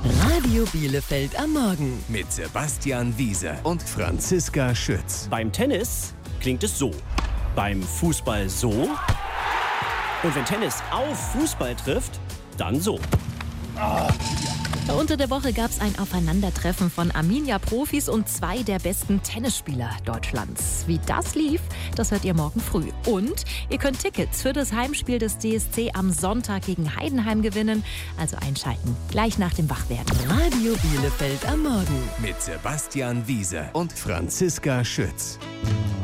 Radio Bielefeld am Morgen. Mit Sebastian Wiese und Franziska Schütz. Beim Tennis klingt es so, beim Fußball so und wenn Tennis auf Fußball trifft, dann so. Unter der Woche gab es ein Aufeinandertreffen von Arminia-Profis und 2 der besten Tennisspieler Deutschlands. Wie das lief, das hört ihr morgen früh. Und ihr könnt Tickets für das Heimspiel des DSC am Sonntag gegen Heidenheim gewinnen. Also einschalten, gleich nach dem Wachwerden. Radio Bielefeld am Morgen. Mit Sebastian Wiese und Franziska Schütz.